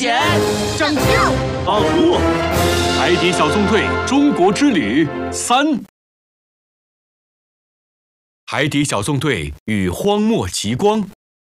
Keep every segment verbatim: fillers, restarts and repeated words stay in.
险， 上跳， 大河，海底小纵队中国之旅三。海底小纵队与荒漠极光。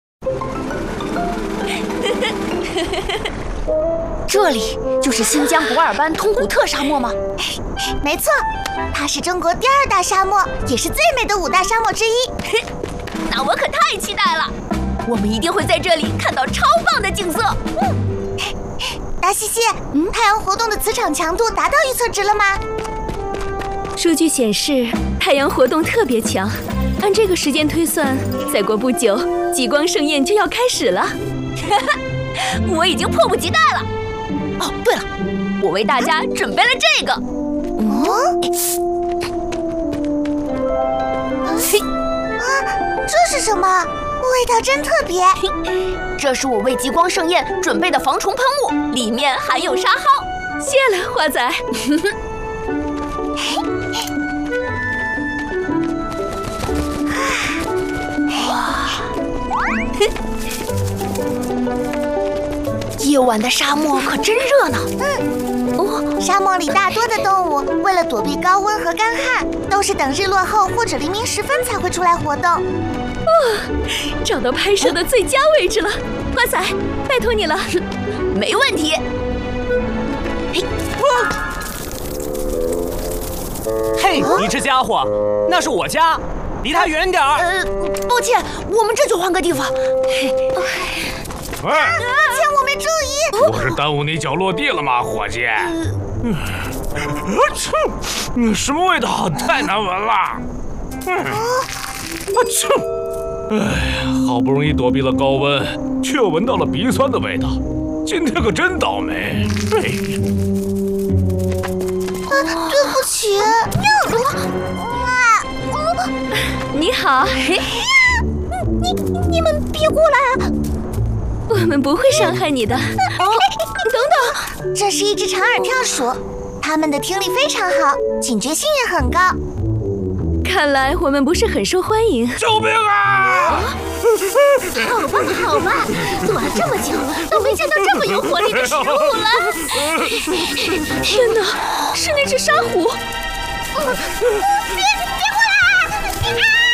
这里就是新疆博尔班通古特沙漠吗？ 没错，它是中国第二大沙漠，也是最美的五大沙漠之一。 那我可太期待了！我们一定会在这里看到超棒的景色。 嗯，达西西，嗯，太阳活动的磁场强度达到预测值了吗？ 数据显示，太阳活动特别强。按这个时间推算，再过不久，极光盛宴就要开始了。 我已经迫不及待了。哦，对了，我为大家准备了这个。 哦，嘿，啊，这是什么？味道真特别。 这是我为极光盛宴准备的防虫喷雾，里面含有沙蒿。 谢了，花仔。 哇！夜晚的沙漠可真热闹。 嗯，哦，沙漠里大多的动物为了躲避高温和干旱，都是等日落后或者黎明时分才会出来活动。 哦，找到拍摄的最佳位置了，花仔，拜托你了。 没问题。 嘿，嘿，你这家伙，那是我家，离他远点儿。 呃，抱歉，我们这就换个地方。 喂， 啊，抱歉，我没注意。 我是耽误你脚落地了吗，伙计？嗯，切，什么味道？太难闻了。嗯，我去，哎呀，好不容易躲避了高温，却又闻到了鼻酸的味道。今天可真倒霉。哎呀， 啊，对不起。 你好。 你你们别过来啊！ 我们不会伤害你的。哦， 等等，这是一只长耳跳鼠，它们的听力非常好，警觉性也很高。 看来我们不是很受欢迎。 救命啊！ 好吧，好吧，躲了这么久，都没见到这么有活力的食物了。 天哪，是那只沙狐！ 别别过来！啊！